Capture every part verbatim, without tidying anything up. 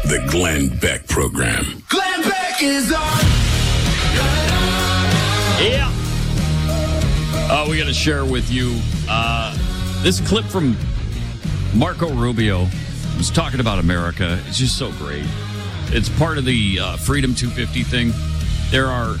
The Glenn Beck Program. Glenn Beck is on. Yeah. Uh, we got to share with you uh, this clip from Marco Rubio. He was talking about America. It's just so great. It's part of the uh, Freedom two fifty thing. There are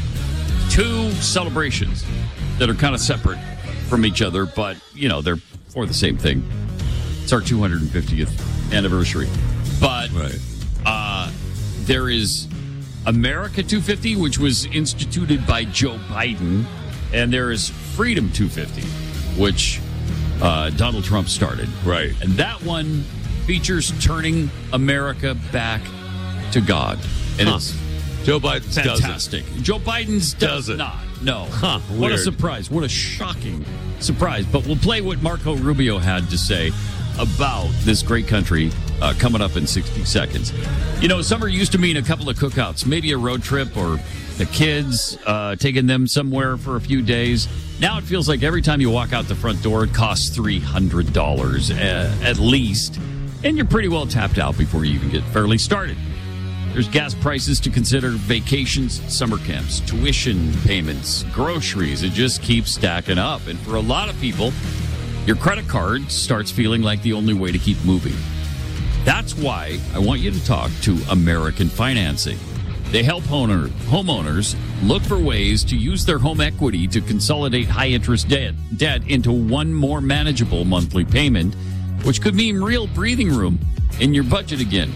two celebrations that are kind of separate from each other, but, you know, they're for the same thing. It's our two hundred fiftieth anniversary. But right. uh, there is America two fifty, which was instituted by Joe Biden, and there is Freedom two fifty, which uh, Donald Trump started. Right. And that one features turning America back to God. And huh. it's Joe Biden's fantastic. doesn't. Joe Biden's does doesn't. not. No. Huh, what a weird. surprise. What a shocking surprise. But we'll play what Marco Rubio had to say about this great country uh, coming up in sixty seconds. You know, summer used to mean a couple of cookouts, maybe a road trip or the kids, uh, taking them somewhere for a few days. Now it feels like every time you walk out the front door, it costs three hundred dollars uh, at least. And you're pretty well tapped out before you even get fairly started. There's gas prices to consider, vacations, summer camps, tuition payments, groceries. It just keeps stacking up. And for a lot of people, your credit card starts feeling like the only way to keep moving. That's why I want you to talk to American Financing. They help owner, homeowners look for ways to use their home equity to consolidate high-interest debt, debt into one more manageable monthly payment, which could mean real breathing room in your budget again.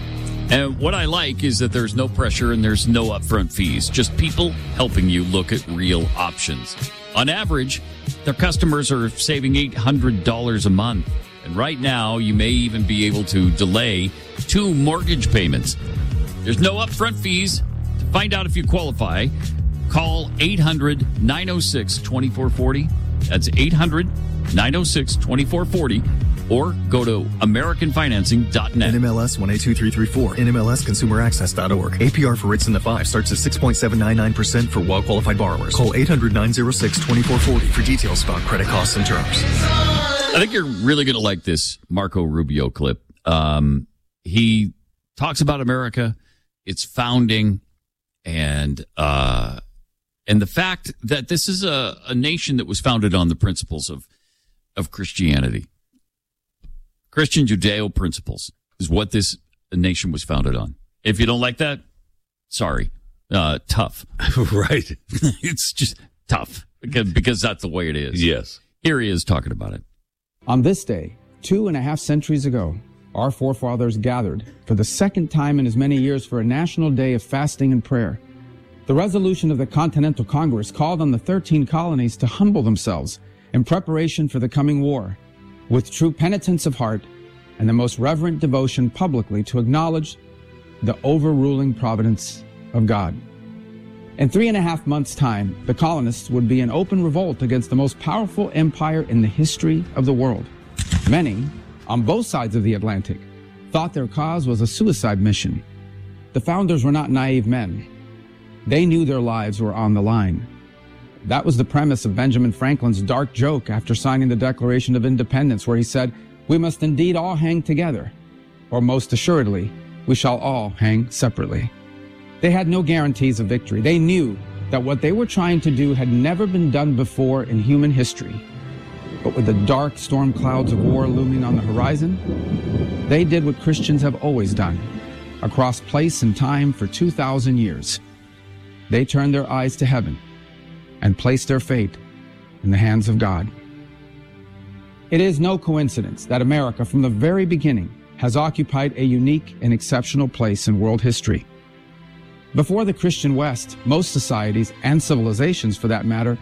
And what I like is that there's no pressure and there's no upfront fees, just people helping you look at real options. On average, their customers are saving eight hundred dollars a month. And right now, you may even be able to delay two mortgage payments. There's no upfront fees. To find out if you qualify, call eight hundred, nine oh six, two four four oh. That's eight hundred, nine oh six, two four four oh. Or go to American Financing dot net. N M L S one eight two three three four. N M L S consumer access dot org. A P R for rates in the five starts at six point seven nine nine percent for well-qualified borrowers. Call eight hundred, nine oh six, two four four oh for details about credit costs and terms. I think you're really going to like this Marco Rubio clip. Um, he talks about America, its founding, and uh, and the fact that this is a, a nation that was founded on the principles of of Christianity. Christian Judeo principles is what this nation was founded on. If you don't like that, sorry. Uh, tough. Right. It's just tough because, because that's the way it is. Yes. Here he is talking about it. On this day, two and a half centuries ago, our forefathers gathered for the second time in as many years for a national day of fasting and prayer. The resolution of the Continental Congress called on the thirteen colonies to humble themselves in preparation for the coming war, with true penitence of heart and the most reverent devotion publicly to acknowledge the overruling providence of God. In three and a half months' time, the colonists would be in open revolt against the most powerful empire in the history of the world. Many, on both sides of the Atlantic, thought their cause was a suicide mission. The founders were not naive men. They knew their lives were on the line. That was the premise of Benjamin Franklin's dark joke after signing the Declaration of Independence, where he said, "We must indeed all hang together, or most assuredly, we shall all hang separately." They had no guarantees of victory. They knew that what they were trying to do had never been done before in human history. But with the dark storm clouds of war looming on the horizon, they did what Christians have always done, across place and time for two thousand years. They turned their eyes to heaven and placed their fate in the hands of God. It is no coincidence that America, from the very beginning, has occupied a unique and exceptional place in world history. Before the Christian West, most societies, and civilizations for that matter,